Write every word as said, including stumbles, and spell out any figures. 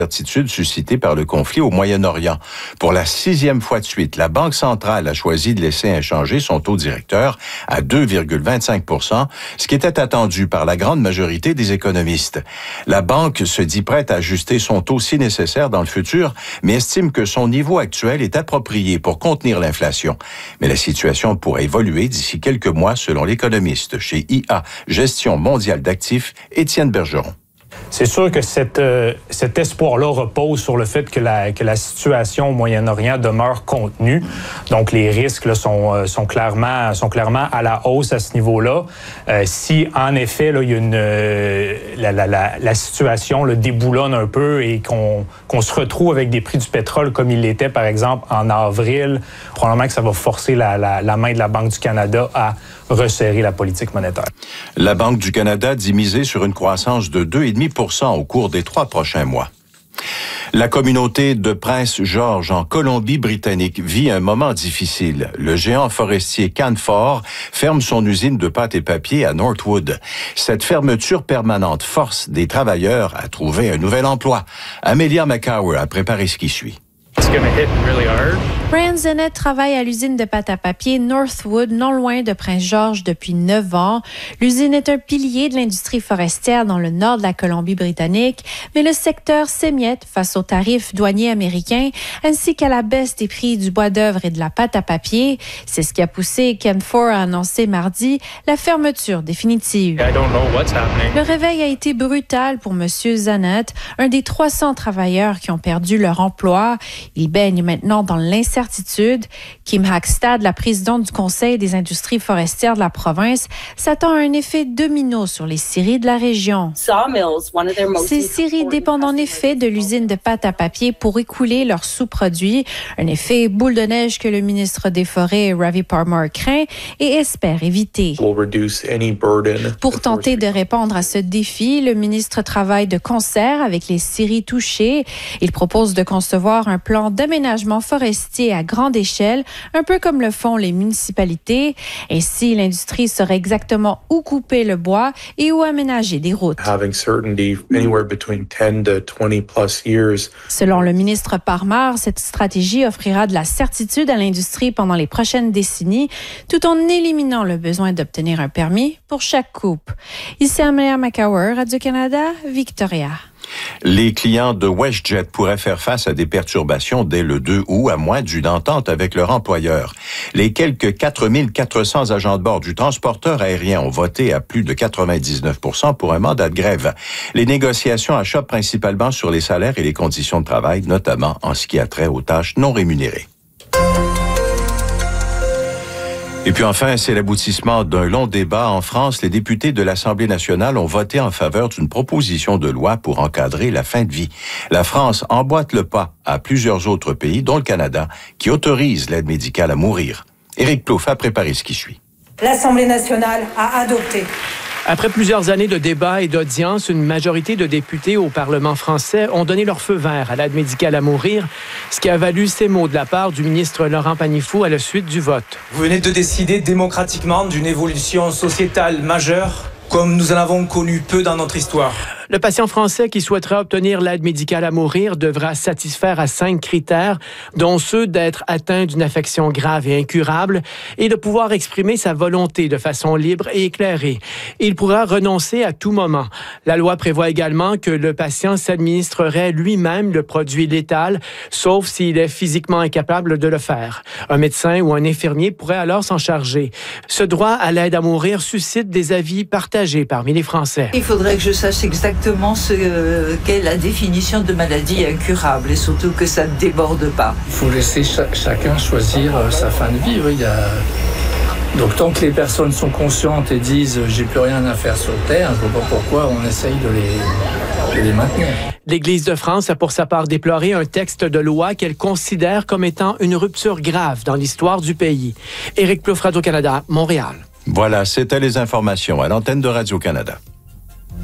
Incertitude suscitée par le conflit au Moyen-Orient. Pour la sixième fois de suite, la Banque centrale a choisi de laisser inchangé son taux directeur à deux virgule vingt-cinq pour cent, ce qui était attendu par la grande majorité des économistes. La banque se dit prête à ajuster son taux si nécessaire dans le futur, mais estime que son niveau actuel est approprié pour contenir l'inflation. Mais la situation pourrait évoluer d'ici quelques mois, selon l'économiste chez I A Gestion mondiale d'actifs, Étienne Bergeron. C'est sûr que cette, euh, cet espoir-là repose sur le fait que la, que la situation au Moyen-Orient demeure contenue. Donc, les risques là, sont, euh, sont, clairement, sont clairement à la hausse à ce niveau-là. Euh, si, en effet, là, il y a une, euh, la, la, la, la situation là, déboulonne un peu et qu'on, qu'on se retrouve avec des prix du pétrole comme il l'était, par exemple, en avril, probablement que ça va forcer la, la, la main de la Banque du Canada à resserrer la politique monétaire. La Banque du Canada dit miser sur une croissance de deux virgule cinq pour cent au cours des trois prochains mois. La communauté de Prince George en Colombie-Britannique vit un moment difficile. Le géant forestier Canfor ferme son usine de pâte et papier à Northwood. Cette fermeture permanente force des travailleurs à trouver un nouvel emploi. Amelia McCower a préparé ce qui suit. Brian Zennett travaille à l'usine de pâte à papier Northwood, non loin de Prince George, depuis neuf ans. L'usine est un pilier de l'industrie forestière dans le nord de la Colombie-Britannique, mais le secteur s'émiette face aux tarifs douaniers américains ainsi qu'à la baisse des prix du bois d'œuvre et de la pâte à papier. C'est ce qui a poussé Canfor à annoncer mardi la fermeture définitive. I don't know what's happening. Le réveil a été brutal pour M. Zennett, un des trois cents travailleurs qui ont perdu leur emploi. Il baigne maintenant dans l'incertitude. Kim Hackstad, la présidente du Conseil des industries forestières de la province, s'attend à un effet domino sur les scieries de la région. Ces scieries dépendent en effet de l'usine de pâte à papier pour écouler leurs sous-produits. Un effet boule de neige que le ministre des Forêts, Ravi Parmar, craint et espère éviter. Pour tenter de répondre à ce défi, le ministre travaille de concert avec les scieries touchées. Il propose de concevoir un plan d'aménagement forestier à grande échelle, un peu comme le font les municipalités. Ainsi, l'industrie saurait exactement où couper le bois et où aménager des routes. Selon le ministre Parmar, cette stratégie offrira de la certitude à l'industrie pendant les prochaines décennies, tout en éliminant le besoin d'obtenir un permis pour chaque coupe. Ici Amelia McCower, Radio-Canada, Victoria. Les clients de WestJet pourraient faire face à des perturbations dès le deux août, à moins d'une entente avec leur employeur. Les quelques quatre mille quatre cents agents de bord du transporteur aérien ont voté à plus de quatre-vingt-dix-neuf pour cent pour un mandat de grève. Les négociations achoppent principalement sur les salaires et les conditions de travail, notamment en ce qui a trait aux tâches non rémunérées. Et puis enfin, c'est l'aboutissement d'un long débat en France. Les députés de l'Assemblée nationale ont voté en faveur d'une proposition de loi pour encadrer la fin de vie. La France emboîte le pas à plusieurs autres pays, dont le Canada, qui autorisent l'aide médicale à mourir. Éric Plouffe a préparé ce qui suit. L'Assemblée nationale a adopté. Après plusieurs années de débats et d'audiences, une majorité de députés au Parlement français ont donné leur feu vert à l'aide médicale à mourir, ce qui a valu ces mots de la part du ministre Laurent Pagnifoux à la suite du vote. Vous venez de décider démocratiquement d'une évolution sociétale majeure, comme nous en avons connu peu dans notre histoire. Le patient français qui souhaitera obtenir l'aide médicale à mourir devra satisfaire à cinq critères, dont ceux d'être atteint d'une affection grave et incurable et de pouvoir exprimer sa volonté de façon libre et éclairée. Il pourra renoncer à tout moment. La loi prévoit également que le patient s'administrerait lui-même le produit létal, sauf s'il est physiquement incapable de le faire. Un médecin ou un infirmier pourrait alors s'en charger. Ce droit à l'aide à mourir suscite des avis partagés parmi les Français. Il faudrait que je sache exactement exactement ce euh, qu'est la définition de maladie incurable et surtout que ça ne déborde pas. Il faut laisser ch- chacun choisir euh, sa fin de vie. Oui, il y a... Donc tant que les personnes sont conscientes et disent « j'ai plus rien à faire sur Terre », je ne vois pas pourquoi on essaye de les, de les maintenir. L'Église de France a pour sa part déploré un texte de loi qu'elle considère comme étant une rupture grave dans l'histoire du pays. Éric Plouffe, Radio-Canada, Montréal. Voilà, c'était les informations à l'antenne de Radio-Canada.